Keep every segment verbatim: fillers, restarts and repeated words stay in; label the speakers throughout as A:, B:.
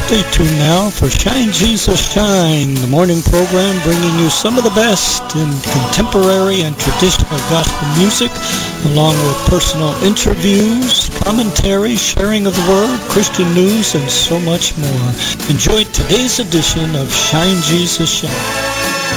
A: Stay tuned now for Shine Jesus Shine, the morning program bringing you some of the best in contemporary and traditional gospel music, along with personal interviews, commentary, sharing of the word, Christian news, and so much more. Enjoy today's edition of Shine Jesus Shine.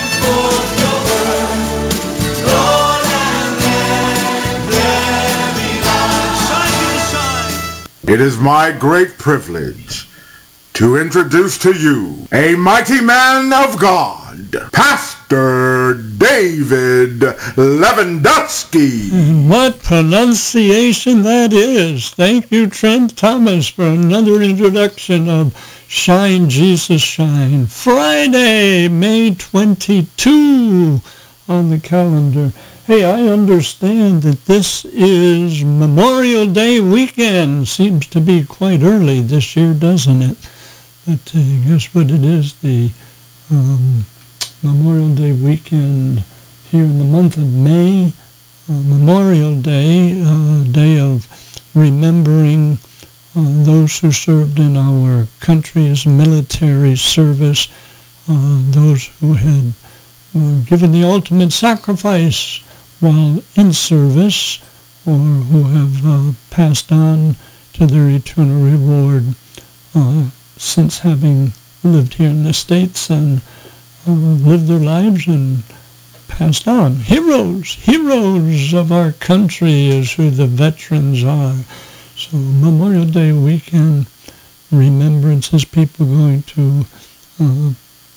B: It is my great privilege to introduce to you a mighty man of God, Pastor David Lewandowski.
C: What pronunciation that is. Thank you, Trent Thomas, for another introduction of Shine Jesus Shine. Friday, May twenty-second on the calendar. Hey, I understand that this is Memorial Day weekend. Seems to be quite early this year, doesn't it? But uh, guess what it is? The um, Memorial Day weekend here in the month of May. Uh, Memorial Day, uh, day of remembering uh, those who served in our country's military service, uh, those who had uh, given the ultimate sacrifice while in service, or who have uh, passed on to their eternal reward uh, since having lived here in the States and uh, lived their lives and passed on. Heroes, heroes of our country is who the veterans are. So Memorial Day weekend remembrances, people going to uh,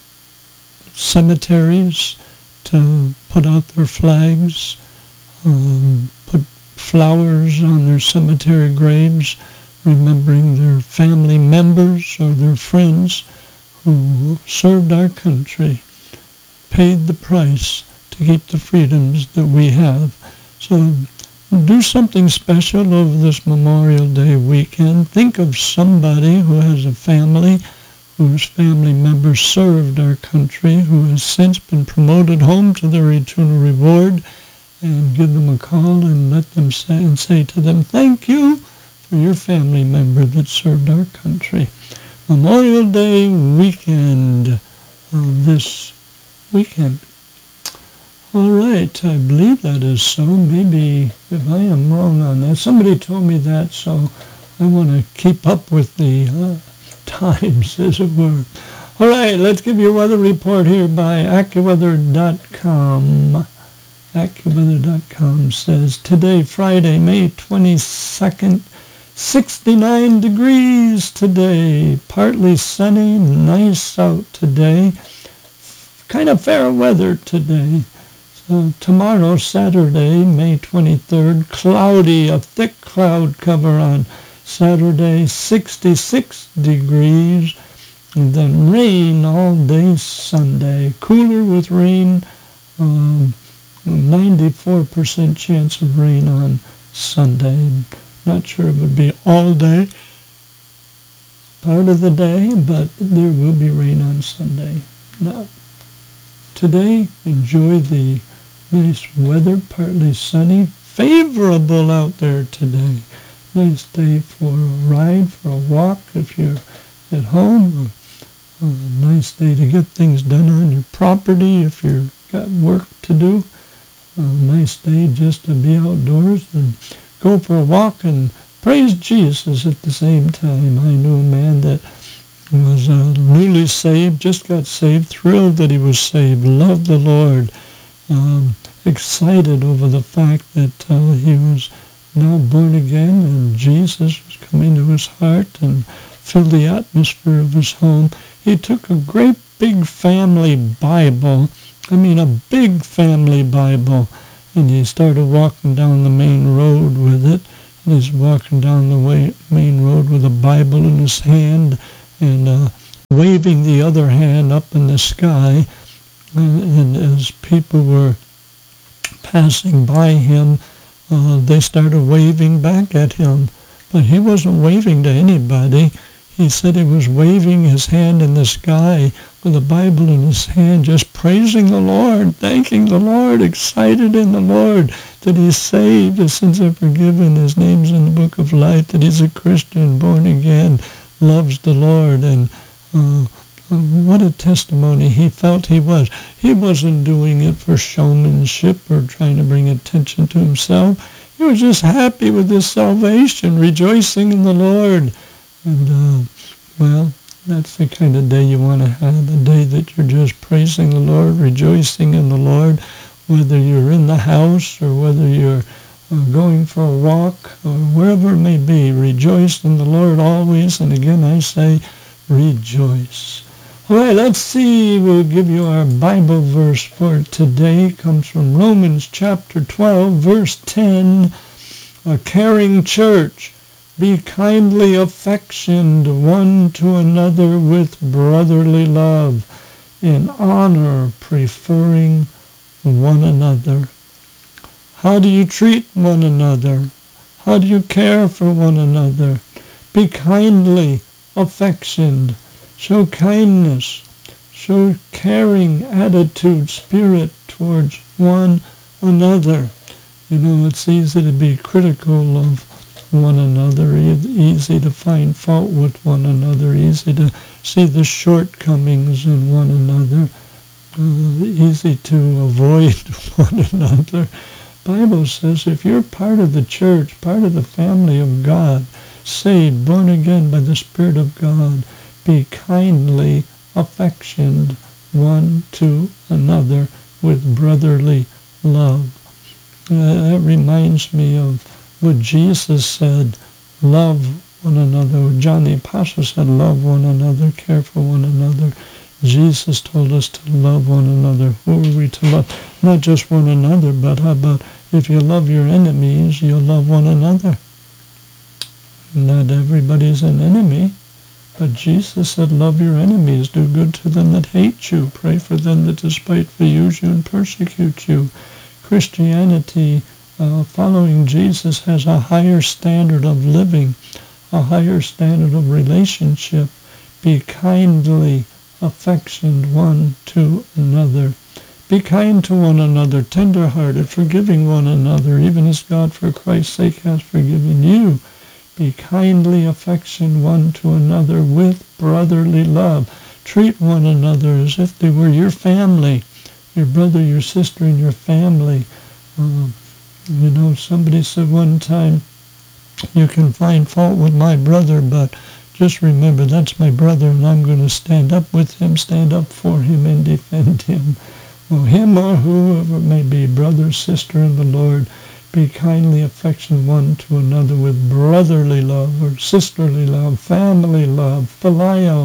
C: cemeteries to put out their flags, um, put flowers on their cemetery graves, remembering their family members or their friends who served our country, paid the price to keep the freedoms that we have. So do something special over this Memorial Day weekend. Think of somebody who has a family, whose family members served our country, who has since been promoted home to their eternal reward, and give them a call and let them say and say to them, thank you for your family member that served our country. Memorial Day weekend uh, this weekend. All right, I believe that is so. Maybe if I am wrong on that, somebody told me that, so I want to keep up with the uh, times, as it were. All right, let's give you a weather report here by AccuWeather dot com. AccuWeather dot com says, today, Friday, May twenty-second, sixty-nine degrees today, partly sunny, nice out today, kind of fair weather today. So tomorrow, Saturday, May twenty-third, cloudy, a thick cloud cover on Saturday, sixty-six degrees, and then rain all day Sunday. Cooler with rain, um, ninety-four percent chance of rain on Sunday. Not sure it would be all day, part of the day, but there will be rain on Sunday. Now, today, enjoy the nice weather, partly sunny, favorable out there today. Nice day for a ride, for a walk if you're at home. A, a nice day to get things done on your property if you've got work to do. A nice day just to be outdoors and go for a walk and praise Jesus at the same time. I knew a man that was uh, newly saved, just got saved, thrilled that he was saved, loved the Lord, um, excited over the fact that uh, he was now born again, and Jesus was coming to his heart and filled the atmosphere of his home. He took a great big family Bible, I mean a big family Bible, and he started walking down the main road with it. And he's walking down the way, main road with a Bible in his hand and uh, waving the other hand up in the sky. And, and as people were passing by him, Uh, they started waving back at him, but he wasn't waving to anybody. He said he was waving his hand in the sky with a Bible in his hand, just praising the Lord, thanking the Lord, excited in the Lord that he's saved, his sins are forgiven, his name's in the book of life, that he's a Christian, born again, loves the Lord, and uh, what a testimony he felt he was. He wasn't doing it for showmanship or trying to bring attention to himself. He was just happy with his salvation, rejoicing in the Lord. And, uh, well, that's the kind of day you want to have, a day that you're just praising the Lord, rejoicing in the Lord, whether you're in the house or whether you're uh, going for a walk or wherever it may be. Rejoice in the Lord always, and again I say, rejoice. All right, let's see. We'll give you our Bible verse for today. It comes from Romans chapter twelve, verse ten. A caring church, be kindly affectioned one to another with brotherly love, in honor preferring one another. How do you treat one another? How do you care for one another? Be kindly affectioned. Show kindness. Show caring attitude, spirit towards one another. You know, it's easy to be critical of one another, easy to find fault with one another, easy to see the shortcomings in one another, uh, easy to avoid one another. Bible says if you're part of the church, part of the family of God, saved, born again by the Spirit of God, be kindly affectioned one to another with brotherly love. Uh, that reminds me of what Jesus said, love one another. John the Apostle said, love one another, care for one another. Jesus told us to love one another. Who are we to love? Not just one another, but how about if you love your enemies, you'll love one another. Not everybody's an enemy, but Jesus said, love your enemies, do good to them that hate you, pray for them that despitefully use you and persecute you. Christianity, uh, following Jesus, has a higher standard of living, a higher standard of relationship. Be kindly affectioned one to another. Be kind to one another, tender-hearted, forgiving one another, even as God for Christ's sake has forgiven you. Be kindly affectioned one to another with brotherly love. Treat one another as if they were your family, your brother, your sister, and your family. Um, you know, somebody said one time, you can find fault with my brother, but just remember that's my brother, and I'm going to stand up with him, stand up for him, and defend him. Well, him or whoever it may be, brother, sister in the Lord, be kindly affectioned one to another with brotherly love or sisterly love, family love, filial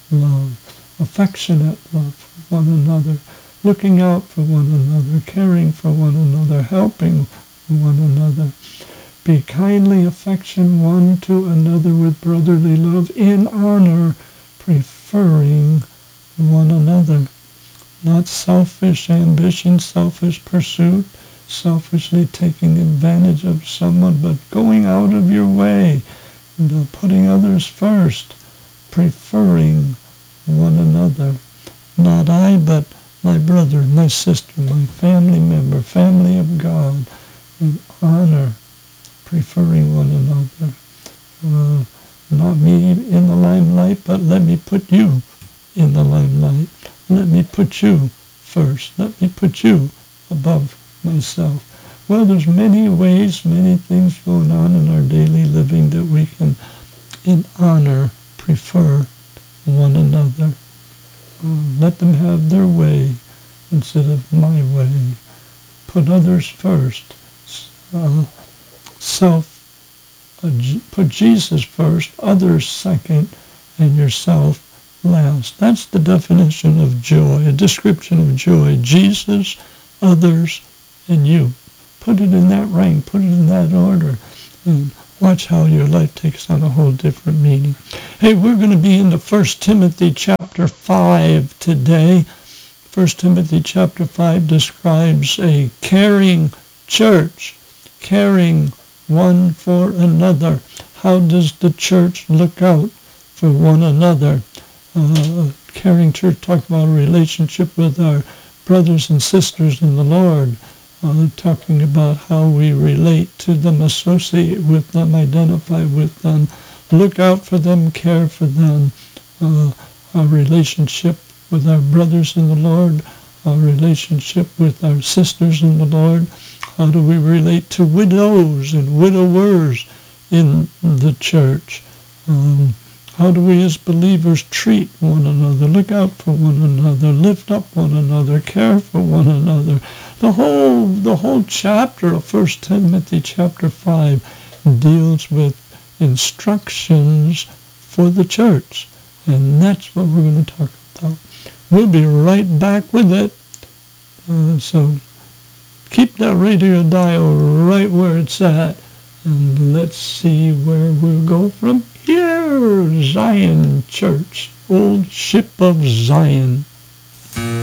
C: love, affectionate love for one another, looking out for one another, caring for one another, helping one another. Be kindly affectioned one to another with brotherly love, in honor preferring one another. Not selfish ambition, selfish pursuit, selfishly taking advantage of someone, but going out of your way and uh, putting others first, preferring one another. Not I, but my brother, my sister, my family member, family of God, in honor, preferring one another. Uh, not me in the limelight, but let me put you in the limelight. Let me put you first. Let me put you above myself. Well, there's many ways, many things going on in our daily living that we can, in honor, prefer one another. Uh, let them have their way instead of my way. Put others first. Uh, self, uh, put Jesus first, others second, and yourself last. That's the definition of joy, a description of joy. Jesus, others, and you. Put it in that rank, put it in that order, and watch how your life takes on a whole different meaning. Hey, we're going to be in the First Timothy chapter five today. First Timothy chapter five describes a caring church, caring one for another. How does the church look out for one another? Uh, caring church talk about a relationship with our brothers and sisters in the Lord, uh, talking about how we relate to them, associate with them, identify with them, look out for them, care for them, uh, our relationship with our brothers in the Lord, our relationship with our sisters in the Lord. How do we relate to widows and widowers in the church? Um, how do we as believers treat one another, look out for one another, lift up one another, care for one another? The whole the whole chapter of First Timothy chapter five deals with instructions for the church, and that's what we're going to talk about. We'll be right back with it. Uh, so keep that radio dial right where it's at, and let's see where we'll go from here. Zion Church, Old Ship of Zion.